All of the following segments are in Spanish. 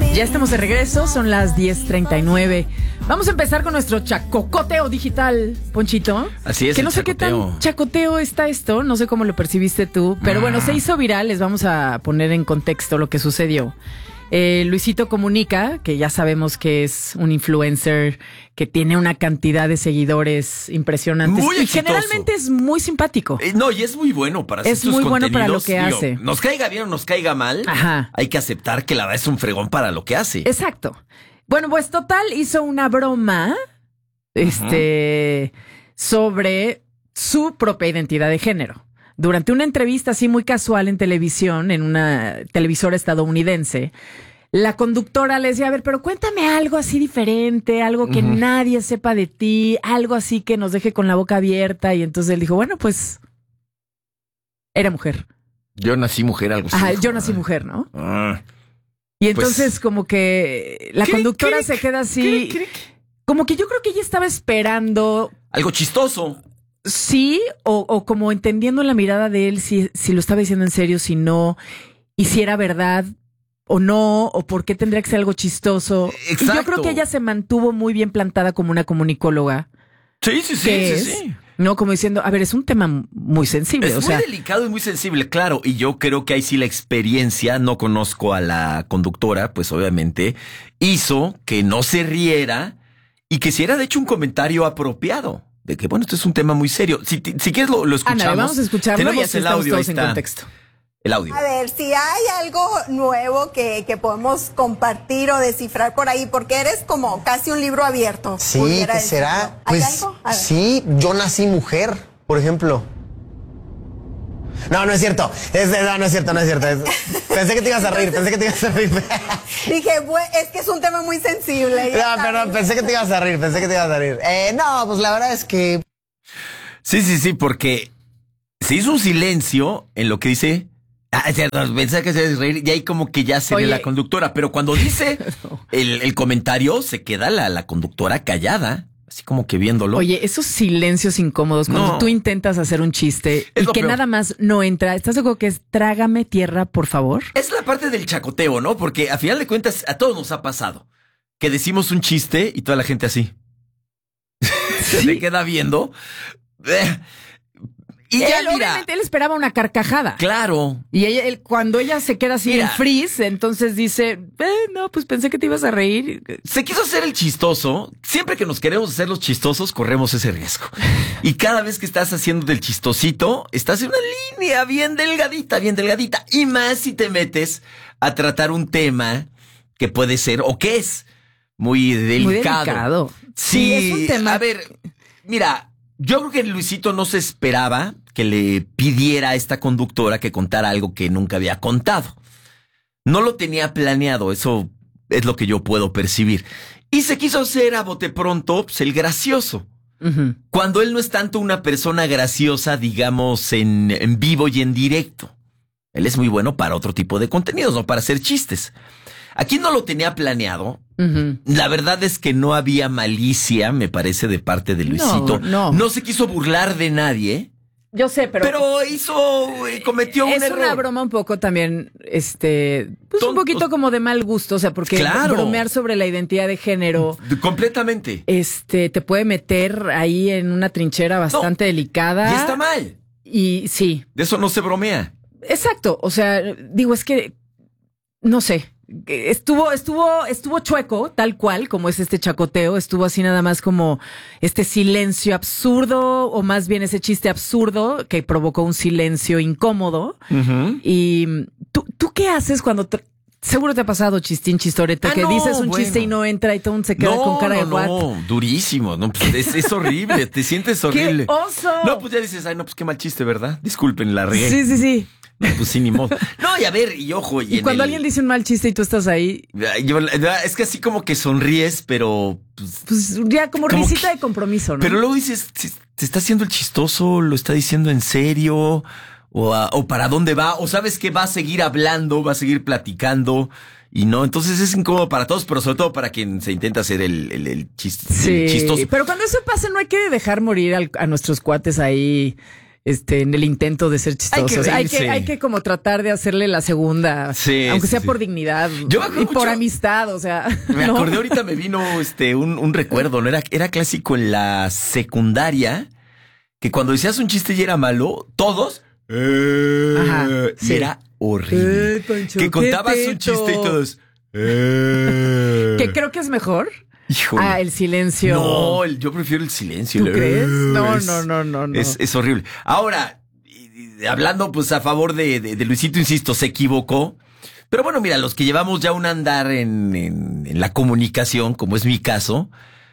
Ya estamos de regreso, son las 10:39. Vamos a empezar con nuestro chacocoteo digital, Ponchito. Así es. Que no sé qué tan chacoteo está esto, no sé cómo lo percibiste tú, pero bueno, se hizo viral, les vamos a poner en contexto lo que sucedió. Luisito Comunica, que ya sabemos que es un influencer que tiene una cantidad de seguidores impresionantes. Muy y exitoso. Generalmente es muy simpático. No, y es muy bueno para hacer Es sus muy bueno contenidos. para lo que hace. Nos caiga bien o nos caiga mal, Ajá. hay que aceptar que la verdad es un fregón para lo que hace. Exacto. Bueno, pues total, hizo una broma sobre su propia identidad de género. Durante una entrevista así muy casual en televisión, en una televisora estadounidense, la conductora le decía, a ver, pero cuéntame algo así diferente, algo que nadie sepa de ti, algo así que nos deje con la boca abierta. Y entonces él dijo, bueno, pues era mujer. Yo nací mujer, algo así. Ajá, dijo. yo nací mujer, ¿no? Ah. Y entonces como que la conductora se queda así, como que yo creo que ella estaba esperando... Algo chistoso. Sí, o como entendiendo en la mirada de él si lo estaba diciendo en serio, si no, y si era verdad o no, o por qué tendría que ser algo chistoso. Exacto. Y yo creo que ella se mantuvo muy bien plantada como una comunicóloga. Sí. No, como diciendo, a ver, es un tema muy sensible. Es muy delicado y muy sensible, claro. Y yo creo que ahí sí la experiencia, no conozco a la conductora, pues obviamente, hizo que no se riera y que hiciera de hecho un comentario apropiado. De que, bueno, esto es un tema muy serio. Si quieres lo escuchamos. Ándale, vamos a escucharlo y tenemos así el estamos audio, todos ahí en está. contexto. El audio. A ver, si hay algo nuevo que podemos compartir o descifrar por ahí, porque eres como casi un libro abierto. Sí, pudiera ¿qué decirlo. será? ¿Hay Pues algo? A ver. sí, yo nací mujer, por ejemplo. No, no es cierto. No es cierto. Pensé que te ibas a reír, Dije, es que es un tema muy sensible. No, perdón, pensé que te ibas a reír. No, pues la verdad es que... Sí, porque se hizo un silencio en lo que dice... Ah, cierto, pensé que se iba a reír y ahí como que ya se ve la conductora, pero cuando dice el comentario se queda la conductora callada, así como que viéndolo. Oye, esos silencios incómodos cuando tú intentas hacer un chiste y que nada más no entra, ¿estás seguro que es trágame tierra, por favor? Es la parte del chacoteo, ¿no? Porque a final de cuentas a todos nos ha pasado que decimos un chiste y toda la gente así se le queda viendo. Y ya, obviamente él esperaba una carcajada. Claro. Y cuando ella se queda así en freeze, entonces dice, no, pues pensé que te ibas a reír. Se quiso hacer el chistoso. Siempre que nos queremos hacer los chistosos, corremos ese riesgo. Y cada vez que estás haciendo del chistosito, estás en una línea bien delgadita. Y más si te metes a tratar un tema que puede ser, o que es, muy delicado. Muy delicado. Sí, es un tema. A ver, mira... Yo creo que Luisito no se esperaba que le pidiera a esta conductora que contara algo que nunca había contado. No lo tenía planeado, eso es lo que yo puedo percibir. Y se quiso hacer a bote pronto pues, el gracioso. Cuando él no es tanto una persona graciosa, digamos, en vivo y en directo. Él es muy bueno para otro tipo de contenidos, no para hacer chistes. Aquí no lo tenía planeado. La verdad es que no había malicia, me parece, de parte de Luisito. No se quiso burlar de nadie. Yo sé, pero cometió un error. Es una broma un poco también, pues un poquito como de mal gusto, o sea, porque bromear sobre la identidad de género. Completamente. Te puede meter ahí en una trinchera bastante delicada. Y está mal. Y sí. De eso no se bromea. Exacto, o sea, digo, es que, no sé. Estuvo chueco, tal cual, como es este chacoteo, estuvo así nada más como este silencio absurdo, o más bien ese chiste absurdo que provocó un silencio incómodo. Y ¿tú qué haces cuando seguro te ha pasado, chistín, chistorete, que dices un chiste y no entra y todo mundo se queda con cara de what? No, durísimo, no, pues es horrible, te sientes horrible. ¡Qué oso! No, pues ya dices, ay, no, pues qué mal chiste, ¿verdad? Disculpen, la regué. Sí. Pues sí, ni modo. No, y a ver, y ojo. Y cuando alguien dice un mal chiste y tú estás ahí. Es que así como que sonríes, pero. Pues ya como risita de compromiso, ¿no? Pero luego dices, ¿te está haciendo el chistoso? ¿Lo está diciendo en serio? ¿O para dónde va? ¿O sabes que va a seguir hablando, va a seguir platicando? Y no, entonces es incómodo para todos, pero sobre todo para quien se intenta hacer el chistoso. Pero cuando eso pasa, no hay que dejar morir a nuestros cuates ahí. en el intento de ser chistosos. reírse. Hay que como tratar de hacerle la segunda, Sí, aunque sí, sea sí. por dignidad Yo me acuerdo y por mucho- amistad, o sea. Me ¿no? acordé ahorita, me vino un recuerdo, ¿no? Era clásico en la secundaria que cuando decías un chiste y era malo, todos. Ajá, y sí. era horrible. Pancho, que contabas qué un chiste y teto. todos. Que creo que es mejor. Híjole. El silencio. No, yo prefiero el silencio. ¿Tú crees? No. Es horrible. Ahora, hablando pues a favor de Luisito, insisto, se equivocó. Pero bueno, mira, los que llevamos ya un andar en la comunicación, como es mi caso,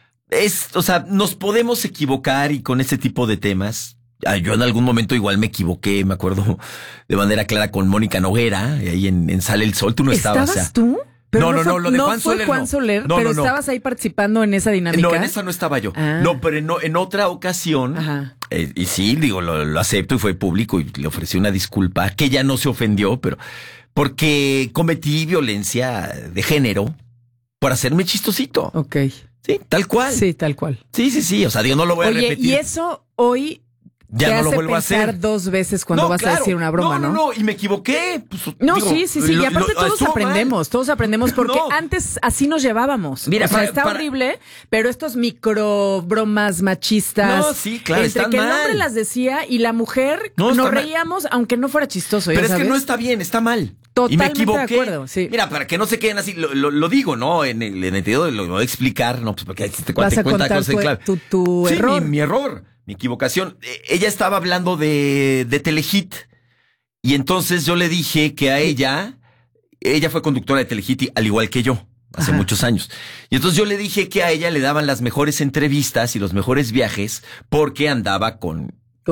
o sea, nos podemos equivocar y con este tipo de temas. Yo en algún momento igual me equivoqué, me acuerdo de manera clara con Mónica Noguera, ahí en Sale el Sol. Tú no estabas. ¿Estabas tú? Pero No, lo de Juan fue Soler Juan no. Soler, No, pero no. estabas ahí participando en esa dinámica. No, en esa no estaba yo. Ah. No, pero en otra ocasión, Ajá. y sí, digo, lo acepto y fue público y le ofrecí una disculpa, que ella no se ofendió, pero porque cometí violencia de género por hacerme chistosito. Ok. Sí, tal cual. Sí, tal cual. Sí, o sea, digo, no lo voy a Oye, repetir. y eso hoy Ya te no lo hace vuelvo a pensar hacer. 2 veces cuando No, vas claro. a decir una broma, ¿no? No, y me equivoqué. Pues, No, digo, sí. Y aparte todos estuvo aprendemos, porque No. antes así nos llevábamos. Mira, o sea, para- está para- horrible, pero estos micro bromas machistas. No, sí, claro, entre están que el mal. hombre las decía y la mujer No, nos está mal. reíamos, aunque no fuera chistoso. Pero ¿ya es que sabes? no está bien, está mal. Totalmente y me equivoqué. de acuerdo, sí. Mira, para que no se queden así, lo digo, ¿no? En el sentido de lo voy a explicar, no, pues porque ahí te Vas a cuenta contar cosas en clave. tu Sí, error. mi error, mi equivocación. Ella estaba hablando de Telehit y entonces yo le dije que a ella fue conductora de Telehit al igual que yo. Hace Ajá. muchos años. Y entonces yo le dije que a ella le daban las mejores entrevistas y los mejores viajes porque andaba con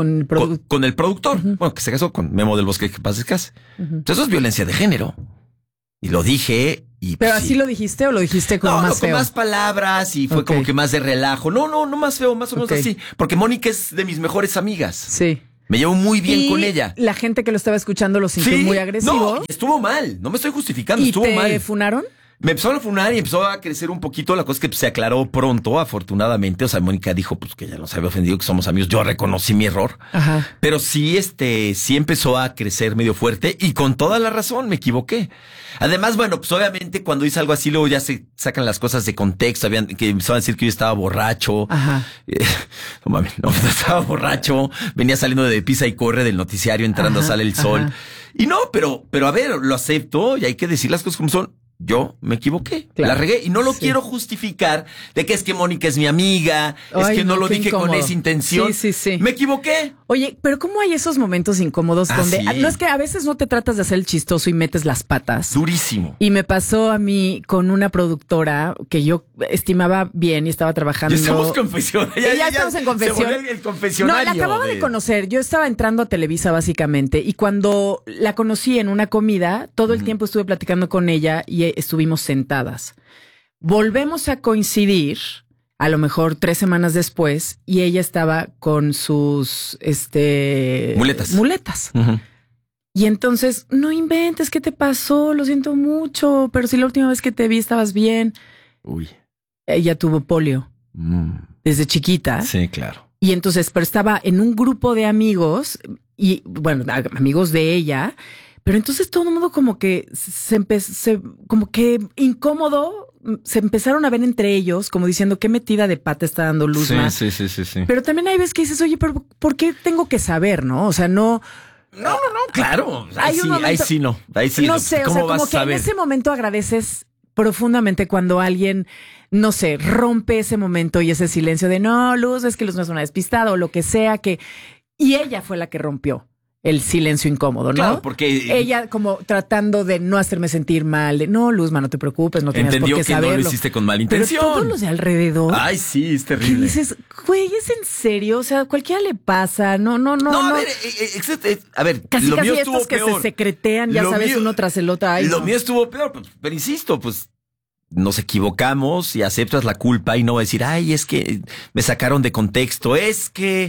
el productor. Bueno, que se casó con Memo del Bosque, que paz descanse. Entonces eso es violencia de género. Y lo dije y... ¿Pero pues, así sí. lo dijiste o lo dijiste como No, más con feo? más palabras y fue Ok. como que más de relajo. No más feo, más o menos Ok. así. Porque Mónica es de mis mejores amigas. Sí. Me llevo muy bien Y con ella. la gente que lo estaba escuchando lo sintió Sí, muy agresivo. No, y estuvo mal. No me estoy justificando, ¿Y estuvo te mal. funaron? Me empezaron a funar y empezó a crecer un poquito. La cosa es que pues, se aclaró pronto, afortunadamente. O sea, Mónica dijo pues que ella nos había ofendido, que somos amigos. Yo reconocí mi error. Ajá. Pero sí, sí empezó a crecer medio fuerte y con toda la razón me equivoqué. Además, bueno, pues obviamente cuando hice algo así, luego ya se sacan las cosas de contexto. Que empezaban a decir que yo estaba borracho. Ajá. No mames, no estaba borracho. Venía saliendo de Pisa y Corre del noticiario, entrando Ajá, a Sale el Sol. ajá. Y no, pero a ver, lo acepto y hay que decir las cosas como son. Yo me equivoqué, Claro. la regué y no lo Sí. quiero justificar de que es que Mónica es mi amiga, es Ay, que no lo qué dije con incómodo. esa intención. Sí. Me equivoqué. Oye, pero ¿cómo hay esos momentos incómodos Ah, donde sí. no es que a veces no te tratas de hacer el chistoso y metes las patas? Durísimo. Y me pasó a mí con una productora que yo estimaba bien y estaba trabajando. Ya estamos confesionarios. Ya estamos en confesión. Se volvió el confesionario. No, la acababa de conocer. Yo estaba entrando a Televisa básicamente y cuando la conocí en una comida, todo el tiempo estuve platicando con ella y estuvimos sentadas. Volvemos a coincidir, a lo mejor 3 semanas después, y ella estaba con sus muletas. Ujú. Y entonces, no inventes, ¿qué te pasó? Lo siento mucho, pero si la última vez que te vi estabas bien. Uy. Ella tuvo polio desde chiquita. Sí, claro. Y entonces, pero estaba en un grupo de amigos y, bueno, amigos de ella, pero entonces todo el mundo como que como que incómodo, se empezaron a ver entre ellos, como diciendo qué metida de pata está dando Luzma. Sí. Pero también hay veces que dices, oye, pero ¿por qué tengo que saber, no? O sea, no. No, claro. Hay un momento- Ahí sí no. Ahí sí No sé, o ¿Cómo sea, vas como a que en saber? ese momento agradeces profundamente cuando alguien, no sé, rompe ese momento y ese silencio de no, Luz, es que Luz no es una despistada o lo que sea que... Y ella fue la que rompió el silencio incómodo, ¿no? Claro, porque ella como tratando de no hacerme sentir mal, de no, Luzma, no te preocupes, no tenías por entendió qué que no saberlo. lo hiciste con mala Pero intención. todos los de alrededor... Ay, sí, es ¿Qué terrible. dices? Güey, ¿es en serio? O sea, cualquiera le pasa. No. A ver, Casi lo mío estuvo estos que peor. se secretean, ya Lo sabes, mío- uno tras el otro. Ay, Lo no. mío estuvo peor, pero insisto, pues nos equivocamos y aceptas la culpa y no decir, ay, es que me sacaron de contexto, es que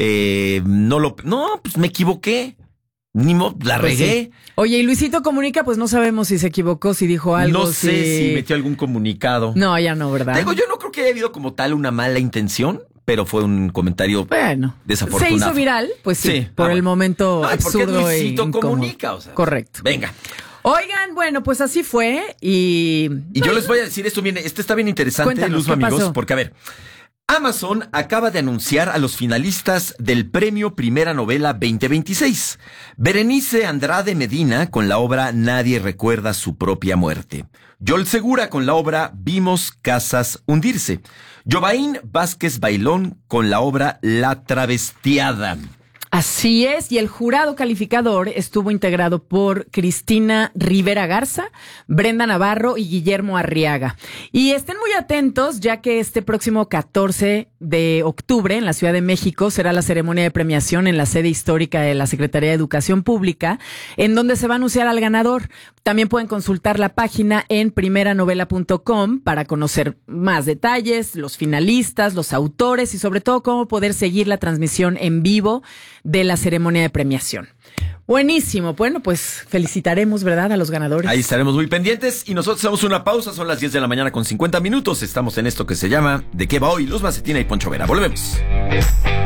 no, pues me equivoqué. Ni la Pues regué. sí. Oye, y Luisito Comunica, pues no sabemos si se equivocó, si dijo algo. No sé si metió algún comunicado. No, ya no, ¿verdad? Digo, yo no creo que haya habido como tal una mala intención, pero fue un comentario desafortunado. Se hizo viral, pues sí, por el momento absurdo porque Luisito e comunica, o sea. Correcto. Venga. Oigan, bueno, pues así fue y yo les voy a decir, esto está bien interesante, Cuéntanos, Luz, ¿qué amigos, pasó? porque a ver, Amazon acaba de anunciar a los finalistas del Premio Primera Novela 2026. Berenice Andrade Medina con la obra Nadie recuerda su propia muerte. Joel Segura con la obra Vimos casas hundirse. Jovaín Vázquez Bailón con la obra La travestiada. Así es, y el jurado calificador estuvo integrado por Cristina Rivera Garza, Brenda Navarro y Guillermo Arriaga. Y estén muy atentos, ya que este próximo 14 de octubre en la Ciudad de México será la ceremonia de premiación en la sede histórica de la Secretaría de Educación Pública, en donde se va a anunciar al ganador. También pueden consultar la página en primeranovela.com para conocer más detalles, los finalistas, los autores y sobre todo cómo poder seguir la transmisión en vivo de la ceremonia de premiación. Buenísimo. Bueno, pues felicitaremos, ¿verdad?, a los ganadores. Ahí estaremos muy pendientes y nosotros hacemos una pausa. Son las 10 de la mañana con 50 minutos. Estamos en esto que se llama ¿De qué va hoy? Luz Macetina y Poncho Vera. Volvemos.